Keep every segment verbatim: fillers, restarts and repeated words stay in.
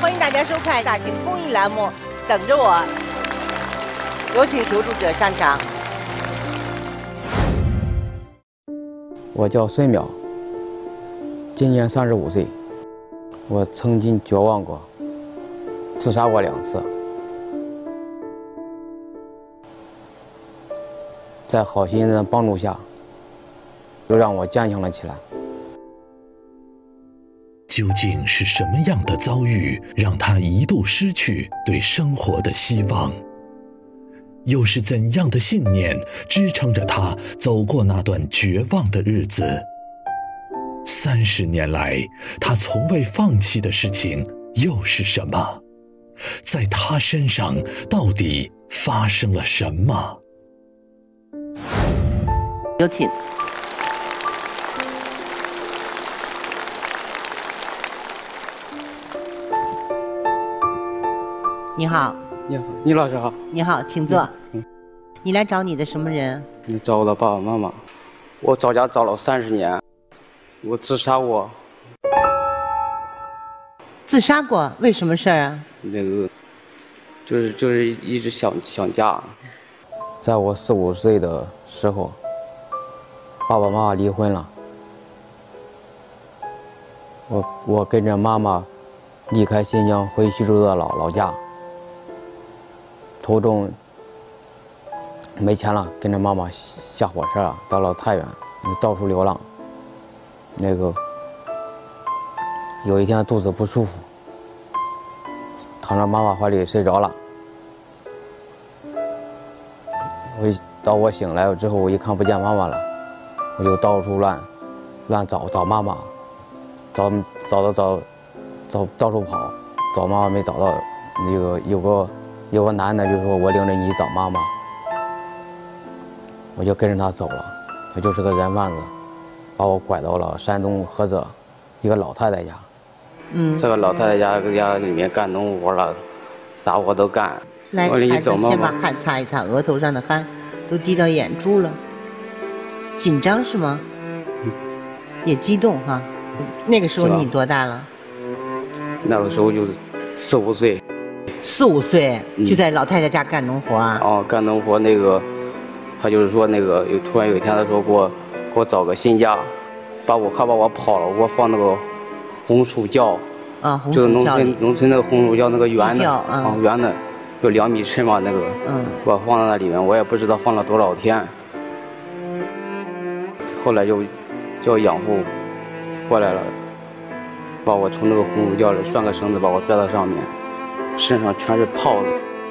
欢迎大家收看大型公益栏目《等着我》，有请求助者上场。 我叫孙淼，今年三十五岁。我曾经绝望过，自杀过两次，在好心人的帮助下，又让我坚强了起来。 究竟是什么样的遭遇，让他一度失去对生活的希望？又是怎样的信念支撑着他走过那段绝望的日子？三十年来，他从未放弃的事情又是什么？在他身上到底发生了什么？ 有请。你好。 你好，倪老师好。 你好，请坐。 嗯， 你来找你的什么人？ 你找我的爸爸妈妈。我找家找了三十年，我自杀过。 自杀过？为什么事儿啊？ 那个，就是就是一直想想家。在我四五岁的时候，爸爸妈妈离婚了，我我跟着妈妈离开新疆回徐州的老老家。途中没钱了，跟着妈妈下火车到了太原，到处流浪。那个有一天肚子不舒服，躺在妈妈怀里睡着了。我一到我醒来之后，我一看不见妈妈了，我就到处乱乱找找妈妈，找找到找找到处跑，找妈妈没找到。那个有个有个男的就说我领着你找妈妈，我就跟着他走了。他就是个人贩子，把我拐到了山东菏泽一个老太太家。嗯，这个老太太家家里面干农活了，啥活都干。 来， 我领你走妈妈。 先把汗擦一擦，额头上的汗都滴到眼珠了。紧张是吗？嗯，也激动哈。那个时候你多大了？ 那个时候就是四五岁。 四五岁就在老太太家干农活啊？ 嗯、哦，干农活那个，他就是说那个有突然有一天他说给我给我找个新家，把我还把我跑了，给我放那个红薯窖啊，红就是农薯窖里村农村那个红薯窖那个圆的啊、 嗯、圆的，有两米深嘛那个，嗯，我放在那里面，我也不知道放了多少天。后来就叫养父过来了，把我从那个红薯窖里拴个绳子把我拽到上面。身上全是泡子。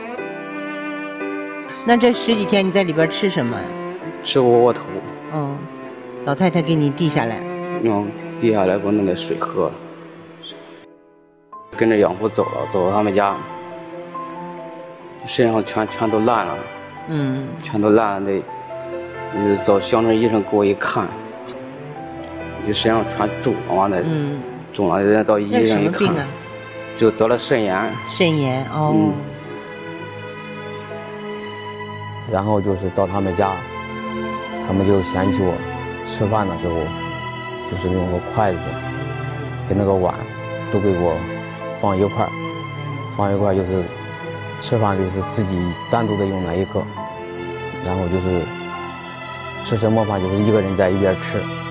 那这十几天你在里边吃什么呀？ 吃窝窝头。 嗯，老太太给你递下来。 嗯，递下来给我弄点水喝。跟着养父走了，走到他们家，身上全全都烂了。嗯，全都烂了，得，呃，找乡村医生给我一看，你身上全肿了嘛，那，嗯，肿了，人家到医院一看。 那什么病啊？ 就得了肾炎。 肾炎哦、嗯。 然后就是到他们家，他们就嫌弃我，吃饭的时候，就是用个筷子跟那个碗都给我放一块儿，放一块儿就是吃饭就是自己单独的用那一个，然后就是吃什么饭就是一个人在一边吃。